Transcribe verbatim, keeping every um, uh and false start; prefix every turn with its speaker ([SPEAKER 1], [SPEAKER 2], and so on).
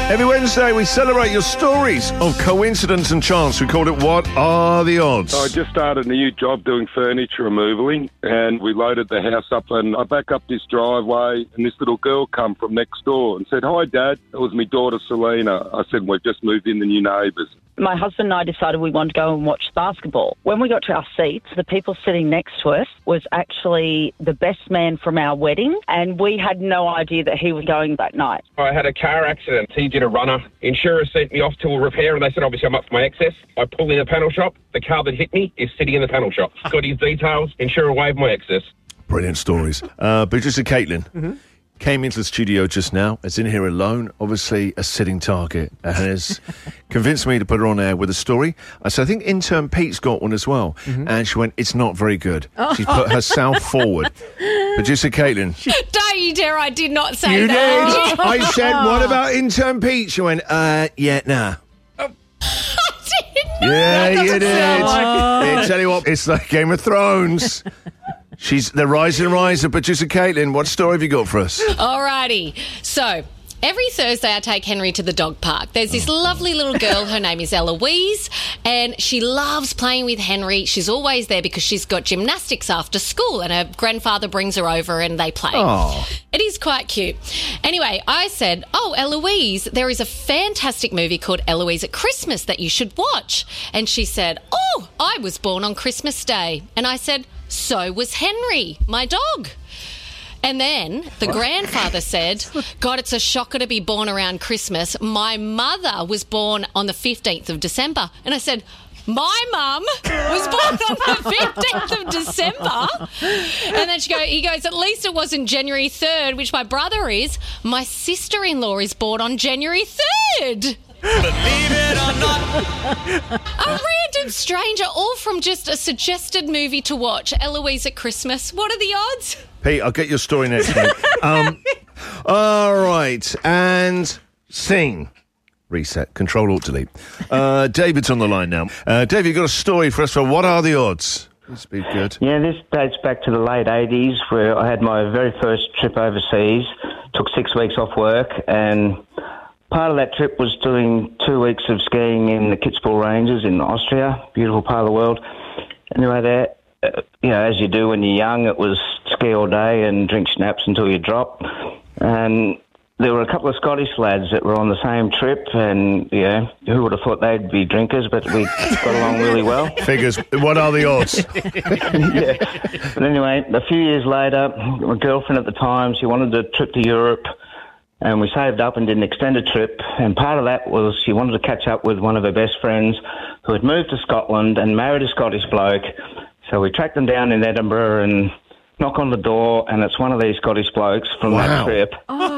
[SPEAKER 1] Every Wednesday, we celebrate your stories of coincidence and chance. We called it What Are the Odds?
[SPEAKER 2] I just started a new job doing furniture removaling, and we loaded the house up, and I back up this driveway, and this little girl come from next door and said, "Hi, Dad." It was my daughter, Selena. I said, "We've just moved in, the new neighbours."
[SPEAKER 3] My husband and I decided we wanted to go and watch basketball. When we got to our seats, the people sitting next to us was actually the best man from our wedding, and we had no idea that he was going that night.
[SPEAKER 4] I had a car accident. He did a runner. Insurer sent me off to a repair, and they said, obviously, I'm up for my excess. I pulled in a panel shop. The car that hit me is sitting in the panel shop. Got his details. Insurer waived my excess.
[SPEAKER 1] Brilliant stories. Uh, producer Caitlin mm-hmm. came into the studio just now. Is in here alone, obviously a sitting target, and has convinced me to put her on air with a story. I said, I think intern Pete's got one as well. Mm-hmm. And she went, it's not very good. Oh. She put herself forward. Producer Caitlin.
[SPEAKER 5] Don't you dare, I did not say
[SPEAKER 1] you
[SPEAKER 5] that.
[SPEAKER 1] You did. I said, what about intern Pete? She went, uh, yeah, nah.
[SPEAKER 5] I didn't know.
[SPEAKER 1] Yeah, you did. Like... tell you what, it's like Game of Thrones. She's the rising riser. Producer Caitlin, what story have you got for us?
[SPEAKER 5] Alrighty. So, every Thursday I take Henry to the dog park. There's this lovely little girl, her name is Eloise, and she loves playing with Henry. She's always there because she's got gymnastics after school, and her grandfather brings her over and they play.
[SPEAKER 1] Oh.
[SPEAKER 5] It is quite cute. Anyway, I said, oh, Eloise, there is a fantastic movie called Eloise at Christmas that you should watch. And she said, oh, I was born on Christmas Day. And I said, so was Henry, my dog. And then the what? grandfather said, God, it's a shocker to be born around Christmas. My mother was born on the fifteenth of December. And I said, my mum was born on the fifteenth of December. And then she go, he goes, at least it wasn't January third, which my brother is. My sister-in-law is born on January third. Believe it or not. A random stranger, all from just a suggested movie to watch, Eloise at Christmas. What are the odds?
[SPEAKER 1] Pete, I'll get your story next week. um, all right, and scene. Reset. Control Alt Delete. Uh, David's on the line now. Uh, David, you've got a story for us for What Are the Odds? This would be good.
[SPEAKER 6] Yeah, this dates back to the late eighties, where I had my very first trip overseas. Took six weeks off work, and part of that trip was doing two weeks of skiing in the Kitzbühel Ranges in Austria, beautiful part of the world. Anyway, there, uh, you know, as you do when you're young, it was ski all day and drink schnapps until you drop. And there were a couple of Scottish lads that were on the same trip, and, yeah, who would have thought they'd be drinkers, but we got along really well.
[SPEAKER 1] Figures. What are the odds?
[SPEAKER 6] Yeah. But anyway, a few years later, my girlfriend at the time, she wanted a trip to Europe, and we saved up and did an extended trip, and part of that was she wanted to catch up with one of her best friends who had moved to Scotland and married a Scottish bloke. So we tracked them down in Edinburgh and knock on the door, and it's one of these Scottish blokes from
[SPEAKER 1] wow.
[SPEAKER 6] that trip.
[SPEAKER 5] Oh.